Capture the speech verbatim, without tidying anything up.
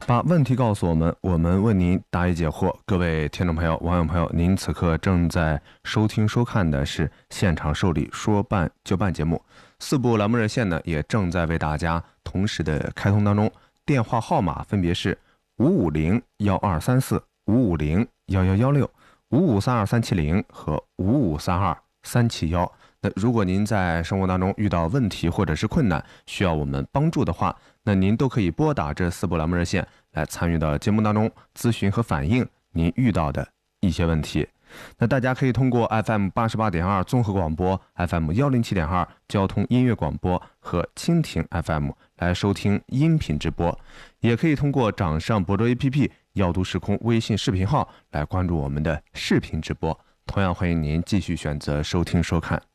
把问题告诉我们，我们为您答疑解惑。各位听众朋友、网友朋友，您此刻正在收听收看的是现场受理说办就办节目，四部栏目热线呢也正在为大家同时的开通当中，电话号码分别是五五零幺二三四、五五零幺幺幺六、五五三二三七零和五五三二三七幺。那如果您在生活当中遇到问题或者是困难，需要我们帮助的话，那您都可以拨打这四部栏目热线来参与到节目当中咨询和反映您遇到的一些问题。那大家可以通过 F M 八十八点二综合广播、F M 幺零七点二交通音乐广播和蜻蜓 F M 来收听音频直播，也可以通过掌上博主 A P P、耀都时空微信视频号来关注我们的视频直播。同样欢迎您继续选择收听收看。